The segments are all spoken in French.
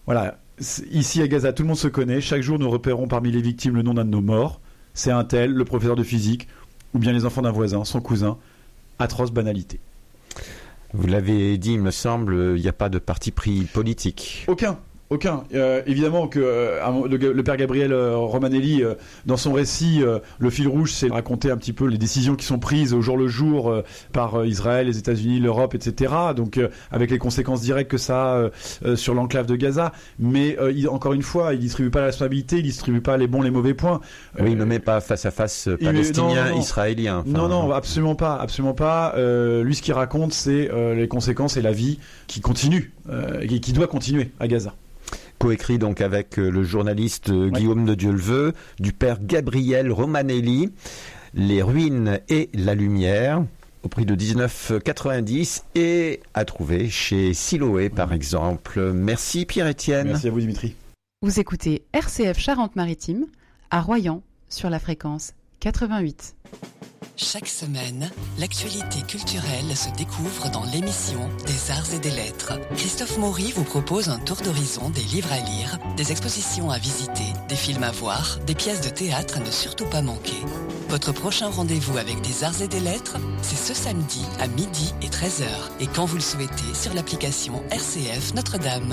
Voilà, ici à Gaza, tout le monde se connaît. Chaque jour, nous repérons parmi les victimes le nom d'un de nos morts. C'est un tel, le professeur de physique, ou bien les enfants d'un voisin, son cousin. Atroce banalité. Vous l'avez dit, il me semble, il n'y a pas de parti pris politique. Aucun. Évidemment que le père Gabriel Romanelli, dans son récit, le fil rouge, c'est raconter un petit peu les décisions qui sont prises au jour le jour par Israël, les États-Unis, l'Europe, etc. Donc avec les conséquences directes que ça a sur l'enclave de Gaza. Mais encore une fois, il distribue pas la responsabilité, il distribue pas les bons, les mauvais points. Oui, il ne met pas face à face palestinien, israélien. Enfin, non, absolument pas. Lui, ce qu'il raconte, c'est les conséquences et la vie qui continue, et qui doit continuer à Gaza. Coécrit donc avec le journaliste Guillaume de Dieuleveux, du père Gabriel Romanelli, Les ruines et la lumière, au prix de 19,90 et à trouver chez Siloé par exemple. Merci Pierre-Étienne. Merci à vous Dimitri. Vous écoutez RCF Charente-Maritime à Royan sur la fréquence 88. Chaque semaine, l'actualité culturelle se découvre dans l'émission des Arts et des Lettres. Christophe Maury vous propose un tour d'horizon des livres à lire, des expositions à visiter, des films à voir, des pièces de théâtre à ne surtout pas manquer. Votre prochain rendez-vous avec des Arts et des Lettres, c'est ce samedi à midi et 13h et quand vous le souhaitez sur l'application RCF Notre-Dame.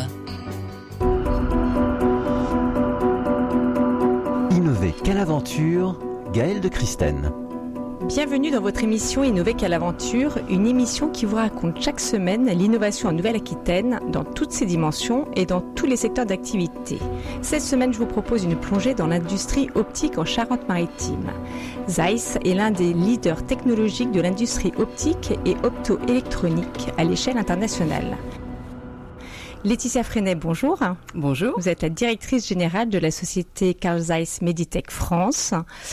Innover, quelle aventure, Gaëlle de Christène. Bienvenue dans votre émission Innover quelle aventure, une émission qui vous raconte chaque semaine l'innovation en Nouvelle-Aquitaine dans toutes ses dimensions et dans tous les secteurs d'activité. Cette semaine, je vous propose une plongée dans l'industrie optique en Charente-Maritime. Zeiss est l'un des leaders technologiques de l'industrie optique et optoélectronique à l'échelle internationale. Laetitia Freinet, bonjour. Bonjour. Vous êtes la directrice générale de la société Carl Zeiss Meditech France.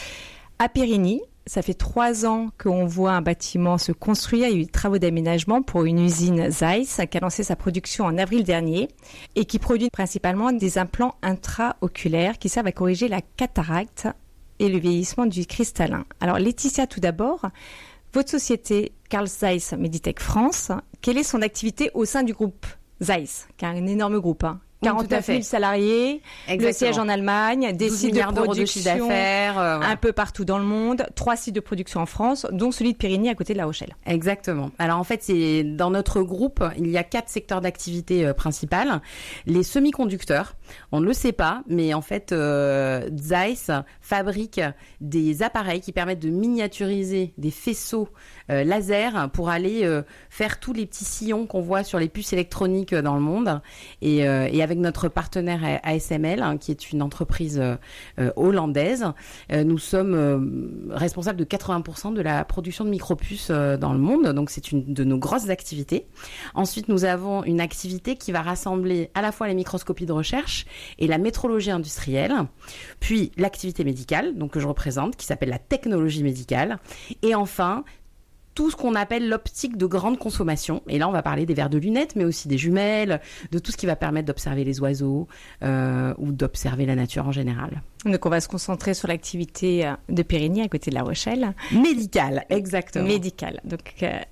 À Périgny, ça fait 3 ans qu'on voit un bâtiment se construire. Il y a eu des travaux d'aménagement pour une usine Zeiss qui a lancé sa production en avril dernier et qui produit principalement des implants intraoculaires qui servent à corriger la cataracte et le vieillissement du cristallin. Alors Laetitia, tout d'abord, votre société Carl Zeiss Meditech France, quelle est son activité au sein du groupe Zeiss, qui est un énorme groupe, 49 000 salariés, Exactement. Le siège en Allemagne, des sites de production de chiffre d'affaires, un peu partout dans le monde, 3 sites de production en France, dont celui de Périgny à côté de La Rochelle. Exactement. Alors en fait, c'est dans notre groupe, il y a 4 secteurs d'activité principales. Les semi-conducteurs, on ne le sait pas, mais en fait, Zeiss fabrique des appareils qui permettent de miniaturiser des faisceaux laser pour aller faire tous les petits sillons qu'on voit sur les puces électroniques dans le monde. Et avec notre partenaire ASML, qui est une entreprise hollandaise, nous sommes responsables de 80% de la production de micropuces dans le monde. Donc c'est une de nos grosses activités. Ensuite, nous avons une activité qui va rassembler à la fois les microscopies de recherche et la métrologie industrielle, puis l'activité médicale, donc que je représente, qui s'appelle la technologie médicale, et enfin tout ce qu'on appelle l'optique de grande consommation. Et là, on va parler des verres de lunettes, mais aussi des jumelles, de tout ce qui va permettre d'observer les oiseaux ou d'observer la nature en général. Donc, on va se concentrer sur l'activité de Périgny, à côté de La Rochelle. Médicale, exactement. Médicale. Donc,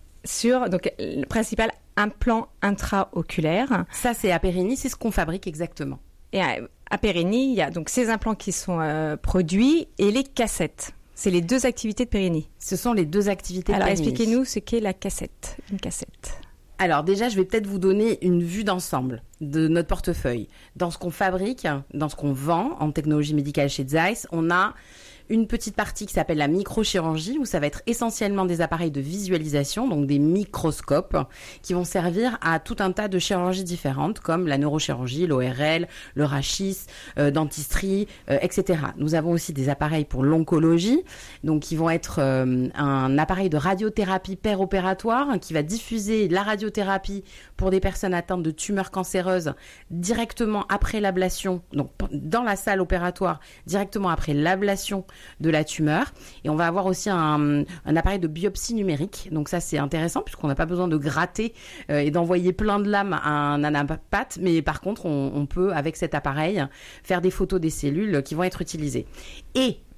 le principal implant intraoculaire. Ça, c'est à Périgny, c'est ce qu'on fabrique exactement. Et à Périgny, il y a donc ces implants qui sont produits et les cassettes. C'est les 2 activités de Périgny. Ce sont les 2 activités de Périgny. Alors, expliquez-nous ce qu'est la cassette, une cassette. Alors déjà, je vais peut-être vous donner une vue d'ensemble de notre portefeuille. Dans ce qu'on fabrique, dans ce qu'on vend en technologie médicale chez Zeiss, on a une petite partie qui s'appelle la microchirurgie, où ça va être essentiellement des appareils de visualisation, donc des microscopes, qui vont servir à tout un tas de chirurgies différentes, comme la neurochirurgie, l'ORL, le rachis, dentisterie, etc. Nous avons aussi des appareils pour l'oncologie, donc qui vont être un appareil de radiothérapie péropératoire, qui va diffuser la radiothérapie pour des personnes atteintes de tumeurs cancéreuses directement après l'ablation, donc dans la salle opératoire, directement après l'ablation de la tumeur. Et on va avoir aussi un appareil de biopsie numérique. Donc ça, c'est intéressant puisqu'on n'a pas besoin de gratter et d'envoyer plein de lames à un anapathe. Mais par contre, on peut, avec cet appareil, faire des photos des cellules qui vont être utilisées. Et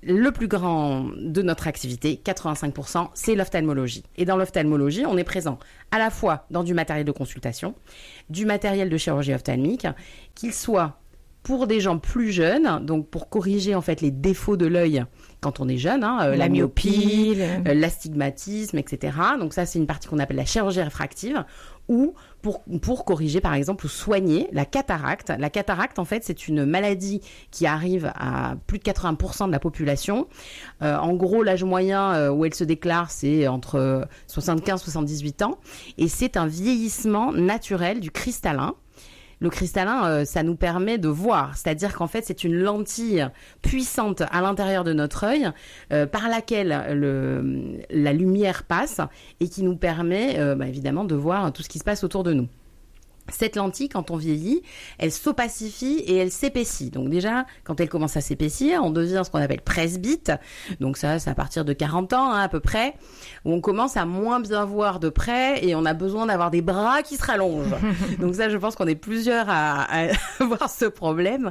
le plus grand de notre activité, 85%, c'est l'ophtalmologie. Et dans l'ophtalmologie, on est présent à la fois dans du matériel de consultation, du matériel de chirurgie ophtalmique, qu'il soit pour des gens plus jeunes, donc pour corriger en fait les défauts de l'œil quand on est jeune, la myopie, l'astigmatisme, etc. Donc ça, c'est une partie qu'on appelle la chirurgie réfractive, ou pour corriger par exemple ou soigner la cataracte. La cataracte, en fait, c'est une maladie qui arrive à plus de 80% de la population. En gros, l'âge moyen où elle se déclare, c'est entre 75 et 78 ans. Et c'est un vieillissement naturel du cristallin. Le cristallin, ça nous permet de voir, c'est-à-dire qu'en fait, c'est une lentille puissante à l'intérieur de notre œil par laquelle la lumière passe et qui nous permet évidemment de voir tout ce qui se passe autour de nous. Cette lentille, quand on vieillit, elle s'opacifie et elle s'épaissit. Donc déjà, quand elle commence à s'épaissir, on devient ce qu'on appelle presbyte. Donc ça, c'est à partir de 40 ans à peu près, où on commence à moins bien voir de près et on a besoin d'avoir des bras qui se rallongent. Donc ça, je pense qu'on est plusieurs à avoir ce problème.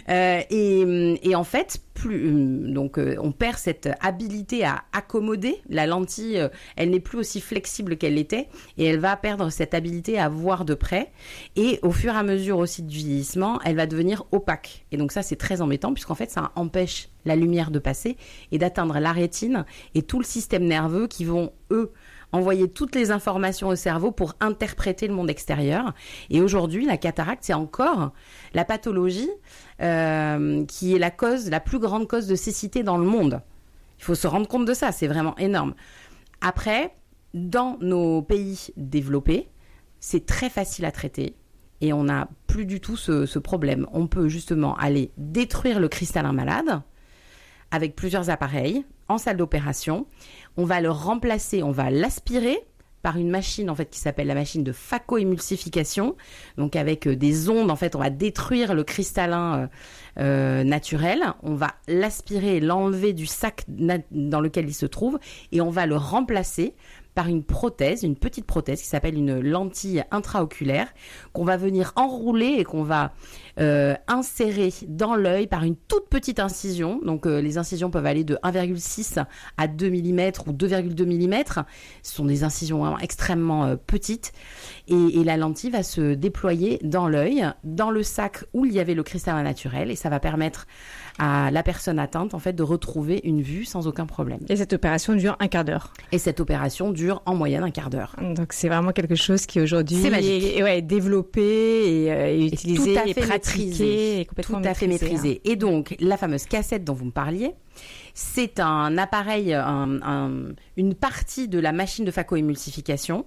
Et en fait, on perd cette habilité à accommoder. La lentille, elle n'est plus aussi flexible qu'elle l'était et elle va perdre cette habilité à voir de près. Et au fur et à mesure aussi du vieillissement, elle va devenir opaque. Et donc ça, c'est très embêtant puisqu'en fait, ça empêche la lumière de passer et d'atteindre la rétine et tout le système nerveux qui vont, eux, envoyer toutes les informations au cerveau pour interpréter le monde extérieur. Et aujourd'hui, la cataracte, c'est encore la pathologie qui est la plus grande cause de cécité dans le monde. Il faut se rendre compte de ça, c'est vraiment énorme. Après, dans nos pays développés, c'est très facile à traiter et on n'a plus du tout ce problème. On peut justement aller détruire le cristallin malade avec plusieurs appareils en salle d'opération. On va le remplacer, on va l'aspirer par une machine en fait qui s'appelle la machine de phacoémulsification. Donc avec des ondes, en fait, on va détruire le cristallin naturel. On va l'aspirer, l'enlever du sac dans lequel il se trouve et on va le remplacer par une prothèse, une petite prothèse qui s'appelle une lentille intraoculaire qu'on va venir enrouler et qu'on va insérer dans l'œil par une toute petite incision. Donc les incisions peuvent aller de 1,6 à 2 mm ou 2,2 mm. Ce sont des incisions vraiment extrêmement petites. Et la lentille va se déployer dans l'œil, dans le sac où il y avait le cristallin naturel. Et ça va permettre à la personne atteinte en fait, de retrouver une vue sans aucun problème. Et cette opération dure un quart d'heure. Et cette opération dure en moyenne un quart d'heure. Donc c'est vraiment quelque chose qui aujourd'hui est développé et utilisé et pratiqué. Tout à fait maîtrisé. Et donc la fameuse cassette dont vous me parliez, c'est un appareil, une partie de la machine de phacoémulsification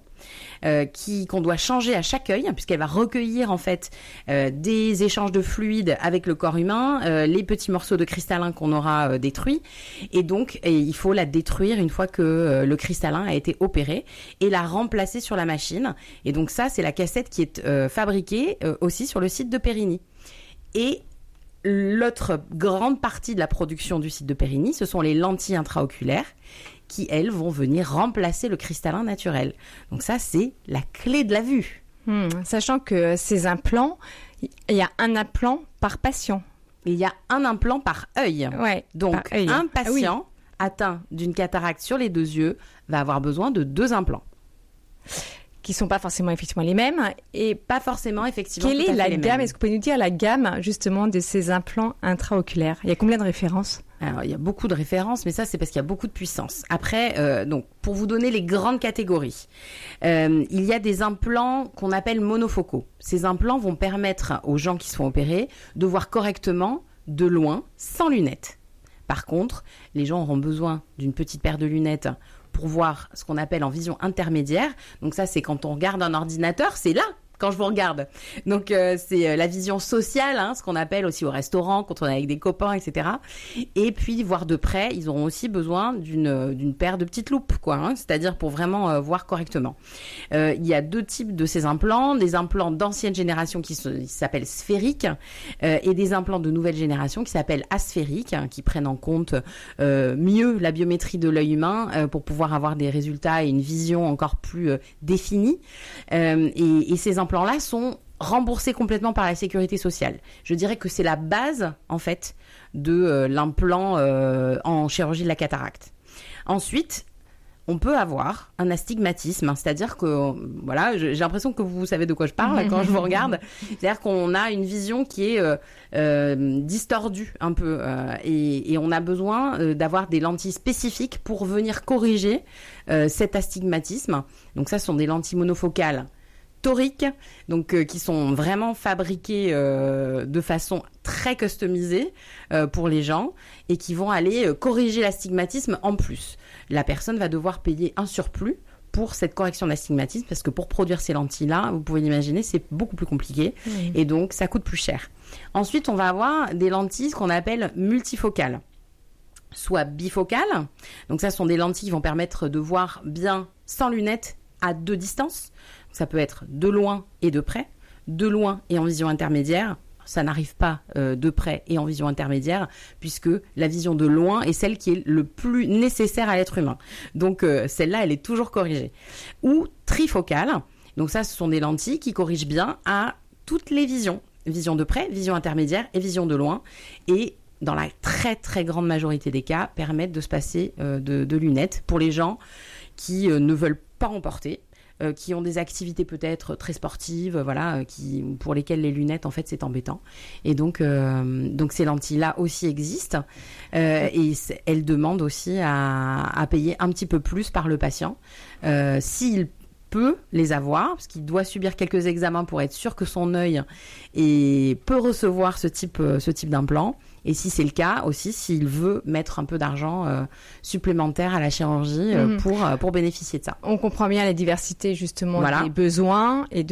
qu'on doit changer à chaque œil, puisqu'elle va recueillir en fait des échanges de fluides avec le corps humain, les petits morceaux de cristallin qu'on aura détruits, et donc il faut la détruire une fois que le cristallin a été opéré et la remplacer sur la machine. Et donc ça, c'est la cassette qui est fabriquée aussi sur le site de Périgny. Et l'autre grande partie de la production du site de Périgny, ce sont les lentilles intraoculaires qui, elles, vont venir remplacer le cristallin naturel. Donc ça, c'est la clé de la vue. Sachant que ces implants, il y a un implant par patient. Il y a un implant par œil. Ouais, donc, par œil. Un patient atteint d'une cataracte sur les 2 yeux va avoir besoin de 2 implants. Qui ne sont pas forcément effectivement les mêmes. Et pas forcément effectivement Quelle tout à est la fait gamme? Est-ce que vous pouvez nous dire la gamme justement de ces implants intraoculaires? Il y a combien de références? Alors, il y a beaucoup de références, mais ça, c'est parce qu'il y a beaucoup de puissance. Après, donc, pour vous donner les grandes catégories, il y a des implants qu'on appelle monofocaux. Ces implants vont permettre aux gens qui sont opérés de voir correctement de loin, sans lunettes. Par contre, les gens auront besoin d'une petite paire de lunettes pour voir ce qu'on appelle en vision intermédiaire. Donc ça, c'est quand on regarde un ordinateur, c'est là quand je vous regarde. Donc c'est la vision sociale, ce qu'on appelle aussi au restaurant, quand on est avec des copains, etc. Et puis voir de près, ils auront aussi besoin d'une paire de petites loupes, c'est-à-dire pour vraiment voir correctement. Il y a 2 types de ces implants, des implants d'ancienne génération qui s'appellent sphériques et des implants de nouvelle génération qui s'appellent asphériques, qui prennent en compte mieux la biométrie de l'œil humain pour pouvoir avoir des résultats et une vision encore plus définie. Et ces implants-là sont remboursé complètement par la sécurité sociale. Je dirais que c'est la base, en fait, de l'implant en chirurgie de la cataracte. Ensuite, on peut avoir un astigmatisme, c'est-à-dire que, voilà, j'ai l'impression que vous savez de quoi je parle quand je vous regarde. C'est-à-dire qu'on a une vision qui est distordue un peu et on a besoin d'avoir des lentilles spécifiques pour venir corriger cet astigmatisme. Donc ça, ce sont des lentilles monofocales toriques, donc qui sont vraiment fabriquées de façon très customisée pour les gens et qui vont aller corriger l'astigmatisme en plus. La personne va devoir payer un surplus pour cette correction d'astigmatisme parce que pour produire ces lentilles-là, vous pouvez l'imaginer, c'est beaucoup plus compliqué et donc ça coûte plus cher. Ensuite, on va avoir des lentilles qu'on appelle multifocales, soit bifocales. Donc ça, ce sont des lentilles qui vont permettre de voir bien sans lunettes à 2 distances. Ça peut être de loin et de près, de loin et en vision intermédiaire. Ça n'arrive pas de près et en vision intermédiaire, puisque la vision de loin est celle qui est le plus nécessaire à l'être humain. Donc celle-là, elle est toujours corrigée. Ou trifocale. Donc ça, ce sont des lentilles qui corrigent bien à toutes les visions. Vision de près, vision intermédiaire et vision de loin. Et dans la très très grande majorité des cas, permettent de se passer de lunettes pour les gens qui ne veulent pas en porter. Qui ont des activités peut-être très sportives, voilà, pour lesquelles les lunettes, en fait, c'est embêtant. Et donc ces lentilles-là aussi existent et elles demandent aussi à payer un petit peu plus par le patient. S'il peut les avoir, parce qu'il doit subir quelques examens pour être sûr que son œil peut recevoir ce type d'implant. Et si c'est le cas aussi, s'il veut mettre un peu d'argent supplémentaire à la chirurgie pour bénéficier de ça. On comprend bien la diversité justement des besoins et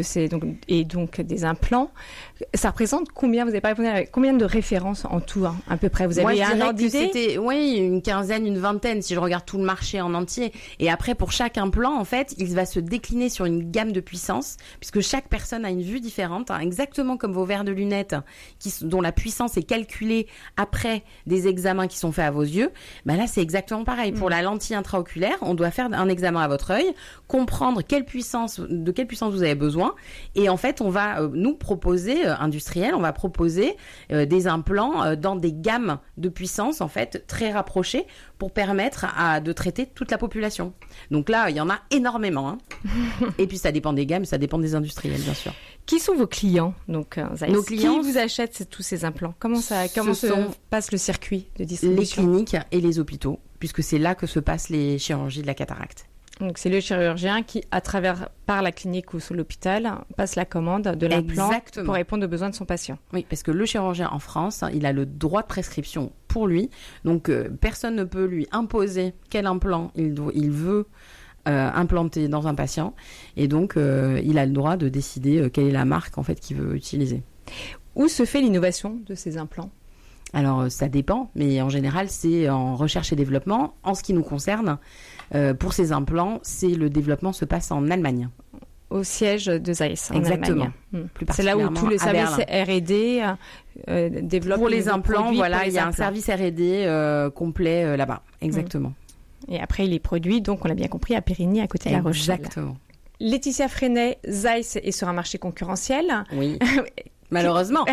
donc des implants. Ça représente combien, vous avez pas répondu, combien de références en tout à peu près? Vous avez un ordre d'idée? C'était une quinzaine, une vingtaine si je regarde tout le marché en entier. Et après pour chaque implant en fait, il va se décliner sur une gamme de puissance puisque chaque personne a une vue différente, exactement comme vos verres de lunettes dont la puissance est calculée après des examens qui sont faits à vos yeux. Ben là c'est exactement pareil. Pour la lentille intraoculaire, on doit faire un examen à votre œil, comprendre de quelle puissance vous avez besoin et en fait on va nous proposer industriels, on va proposer des implants dans des gammes de puissance en fait très rapprochées pour permettre de traiter toute la population. Donc là, il y en a énormément. Hein. Et puis ça dépend des gammes, ça dépend des industriels, bien sûr. Qui sont vos clients donc Nos clients, qui vous achètent tous ces implants? Comment se passe le circuit de distribution? Les cliniques et les hôpitaux, puisque c'est là que se passent les chirurgies de la cataracte. Donc c'est le chirurgien qui, par la clinique ou sur l'hôpital, passe la commande de l'implant pour répondre aux besoins de son patient. Oui, parce que le chirurgien en France, il a le droit de prescription pour lui. Donc personne ne peut lui imposer quel implant il veut implanter dans un patient. Et donc il a le droit de décider quelle est la marque en fait qu'il veut utiliser. Où se fait l'innovation de ces implants? Alors ça dépend, mais en général c'est en recherche et développement. En ce qui nous concerne, pour ces implants, le développement se passe en Allemagne. Au siège de Zeiss, en Exactement. Allemagne. C'est là où tout le service R&D développe. Pour les implants, voilà, il y a un service R&D complet là-bas. Exactement. Et après, il est produit, donc on l'a bien compris, à Périgny, à côté de La Rochelle. Exactement. Laetitia Freinet, Zeiss est sur un marché concurrentiel. Oui. Malheureusement.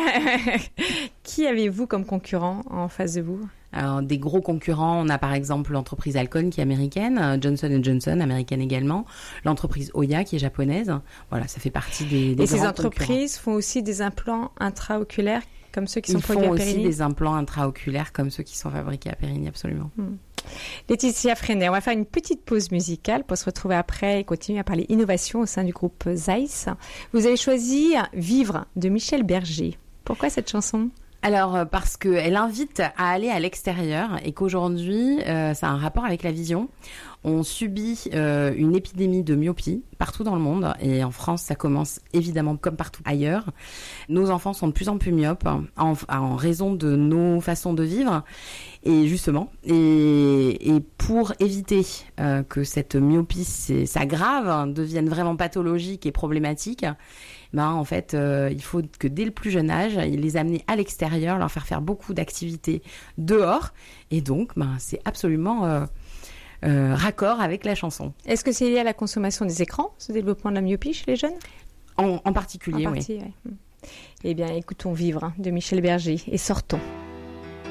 Qui avez-vous comme concurrent en face de vous? Alors, des gros concurrents, on a par exemple l'entreprise Alcon qui est américaine, Johnson & Johnson, américaine également, l'entreprise Oya qui est japonaise. Voilà, ça fait partie des Et ces entreprises font aussi des implants intraoculaires comme ceux qui sont produits à Périgny? Ils font aussi des implants intraoculaires comme ceux qui sont fabriqués à Périgny, absolument. Laetitia Freinet, on va faire une petite pause musicale pour se retrouver après et continuer à parler innovation au sein du groupe Zeiss. Vous avez choisi Vivre de Michel Berger. Pourquoi cette chanson? Alors, parce qu'elle invite à aller à l'extérieur et qu'aujourd'hui, ça a un rapport avec la vision. On subit une épidémie de myopie partout dans le monde et en France, ça commence évidemment comme partout ailleurs. Nos enfants sont de plus en plus myopes en raison de nos façons de vivre et justement, et pour éviter que cette myopie s'aggrave, devienne vraiment pathologique et problématique, en fait, il faut que dès le plus jeune âge, les amener à l'extérieur, leur faire beaucoup d'activités dehors. Et donc, c'est absolument raccord avec la chanson. Est-ce que c'est lié à la consommation des écrans, ce développement de la myopie chez les jeunes? En particulier, oui. Eh bien, écoutons Vivre de Michel Berger et sortons.